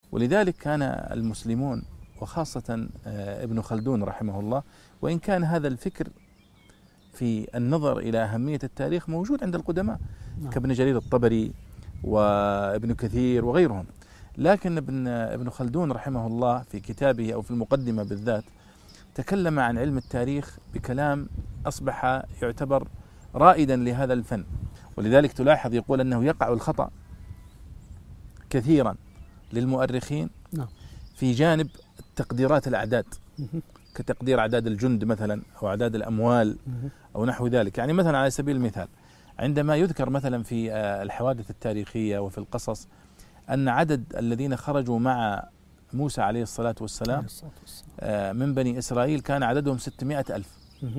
ولذلك كان المسلمون وخاصة ابن خلدون رحمه الله، وإن كان هذا الفكر في النظر إلى أهمية التاريخ موجود عند القدماء كابن جرير الطبري وابن كثير وغيرهم، لكن ابن خلدون رحمه الله في كتابه أو في المقدمة بالذات تكلم عن علم التاريخ بكلام أصبح يعتبر رائدا لهذا الفن. ولذلك تلاحظ يقول أنه يقع الخطأ كثيرا للمؤرخين في جانب تقديرات الأعداد، كتقدير أعداد الجند مثلا أو أعداد الأموال أو نحو ذلك. يعني مثلا على سبيل المثال عندما يذكر مثلا في الحوادث التاريخية وفي القصص أن عدد الذين خرجوا مع موسى عليه الصلاة والسلام من بني إسرائيل كان عددهم 600,000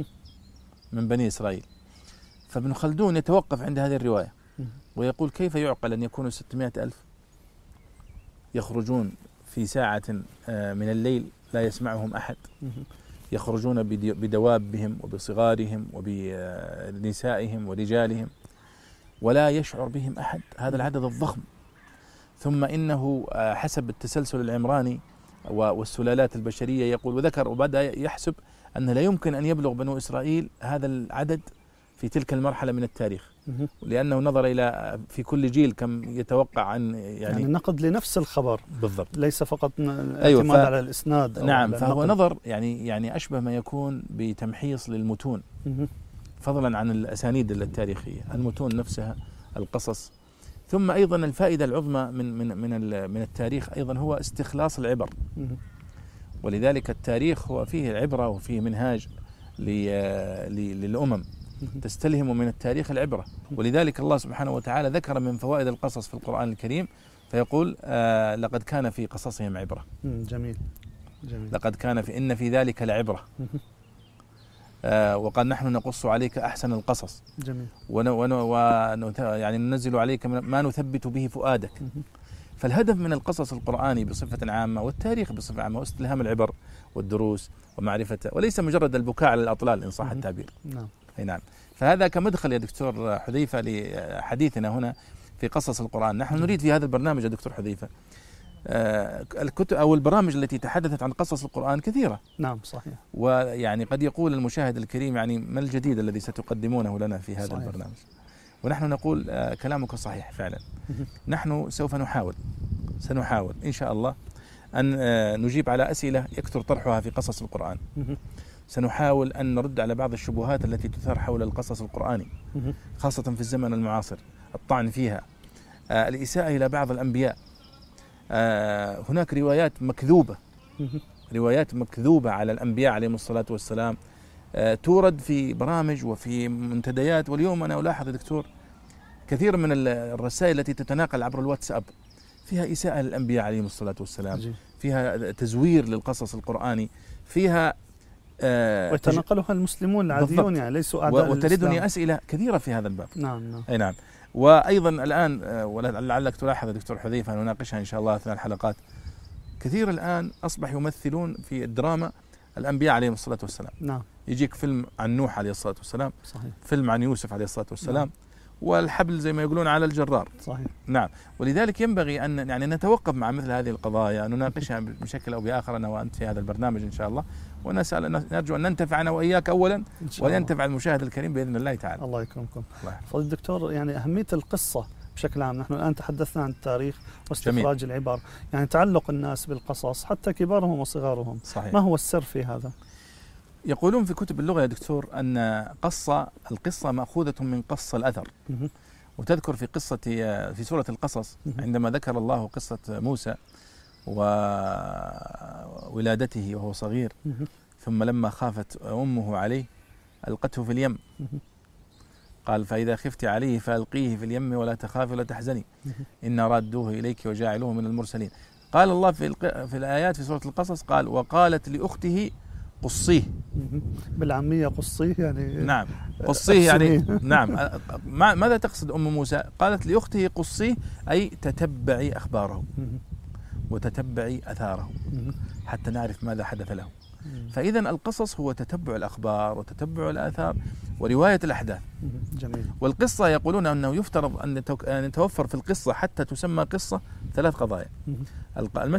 من بني إسرائيل، فابن خلدون يتوقف عند هذه الرواية ويقول كيف يعقل أن يكونوا 600,000 يخرجون في ساعة من الليل لا يسمعهم أحد، يخرجون بدوابهم وبصغارهم وبنسائهم ورجالهم ولا يشعر بهم أحد، هذا العدد الضخم. ثم إنه حسب التسلسل العمراني والسلالات البشرية يقول وذكر وبدأ يحسب أن لا يمكن أن يبلغ بنو إسرائيل هذا العدد في تلك المرحلة من التاريخ، لأنه نظر إلى في كل جيل كم يتوقع عن يعني نقد لنفس الخبر بالضبط، ليس فقط اعتماد على الإسناد. نعم، فهو نظر يعني أشبه ما يكون بتمحيص للمتون فضلا عن الأسانيد التاريخية، المتون نفسها، القصص. ثم أيضا الفائدة العظمى من التاريخ أيضا هو استخلاص العبر، ولذلك التاريخ هو فيه العبرة وفيه منهاج للأمم تستلهم من التاريخ العبرة. ولذلك الله سبحانه وتعالى ذكر من فوائد القصص في القرآن الكريم فيقول لقد كان في قصصهم عبرة. جميل. لقد كان إن في ذلك لعبرة وقال نحن نقص عليك أحسن القصص. جميل. يعني ننزل عليك ما نثبت به فؤادك. فالهدف من القصص القرآني بصفة عامة والتاريخ بصفة عامة هو استلهام العبر والدروس ومعرفته، وليس مجرد البكاء على الأطلال إن صح التعبير. نعم. فهذا كمدخل يا دكتور حذيفة لحديثنا هنا في قصص القرآن. نحن نريد في هذا البرنامج يا دكتور حذيفة الكتب أو البرامج التي تحدثت عن قصص القرآن كثيرة. نعم صحيح. ويعني قد يقول المشاهد الكريم يعني ما الجديد الذي ستقدمونه لنا في هذا صحيح. البرنامج، ونحن نقول كلامك صحيح فعلا. نحن سوف سنحاول إن شاء الله أن نجيب على أسئلة يكثر طرحها في قصص القرآن. سنحاول أن نرد على بعض الشبهات التي تثار حول القصص القرآني خاصة في الزمن المعاصر، الطعن فيها، الإساءة إلى بعض الأنبياء. هناك روايات مكذوبة على الأنبياء عليهم الصلاة والسلام تورد في برامج وفي منتديات. واليوم أنا ألاحظ يا دكتور كثير من الرسائل التي تتناقل عبر الواتساب فيها إساءة للأنبياء عليهم الصلاة والسلام، فيها تزوير للقصص القصص، فيها ويتناقلها المسلمون العاديون يعني ليسوا أعداء وتردني أسئلة كثيرة في هذا الباب. نعم. أي نعم. وأيضا الآن ولعلك تلاحظ يا دكتور حذيفة نناقشها إن شاء الله أثناء الحلقات، كثير الآن أصبح يمثلون في الدراما الأنبياء عليهم الصلاة والسلام. نعم. يجيك فيلم عن نوح عليه الصلاة والسلام، صحيح. فيلم عن يوسف عليه الصلاة والسلام. نعم. والحبل زي ما يقولون على الجرار. صحيح. نعم. ولذلك ينبغي أن يعني نتوقف مع مثل هذه القضايا، نناقشها بشكل أو بآخر أنا وأنت في هذا البرنامج إن شاء الله، نرجو أن ننتفع أنا وإياك أولا وينتفع المشاهد الكريم بإذن الله تعالى. الله يكرمكم. فضيلة الدكتور، يعني أهمية القصة بشكل عام، نحن الآن تحدثنا عن التاريخ واستخراج العبر، يعني تعلق الناس بالقصص حتى كبارهم وصغارهم. صحيح. ما هو السر في هذا؟ يقولون في كتب اللغة يا دكتور أن القصة مأخوذة من قص الأثر. وتذكر في سورة القصص عندما ذكر الله قصة موسى وولادته وهو صغير، ثم لما خافت أمه عليه ألقته في اليم، قال فإذا خفت عليه فألقيه في اليم ولا تخافي ولا تحزني إنا رادوه إليك وجاعلوه من المرسلين. قال الله في الآيات في سورة القصص قال وقالت لأخته قصيه. بالعامية قصيه يعني. نعم قصيه يعني نعم. ماذا تقصد أم موسى؟ قالت لأخته قصيه أي تتبعي أخباره وتتبعي أثاره حتى نعرف ماذا حدث له. فإذا القصص هو تتبع الأخبار وتتبع الآثار ورواية الأحداث. جميل. والقصة يقولون أنه يفترض أن يتوفر في القصة حتى تسمى قصة 3 قضايا.